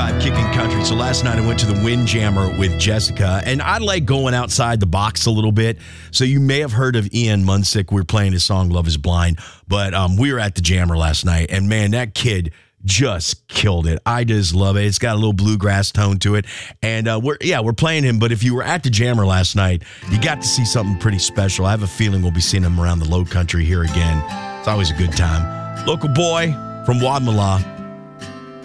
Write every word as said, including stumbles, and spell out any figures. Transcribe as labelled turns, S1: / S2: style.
S1: five Kicking Country. So last night I went to the Windjammer with Jessica, and I like going outside the box a little bit. So you may have heard of Ian Munsick. We were playing his song Love is Blind, but um, we were at the Jammer last night, and man, that kid just killed it. I just love it. It's got a little bluegrass tone to it, and uh, we're yeah we're playing him. But if you were at the Jammer last night, you got to see something pretty special. I have a feeling we'll be seeing him around the Low Country here again. It's always a good time. Local boy from Wadmalaw.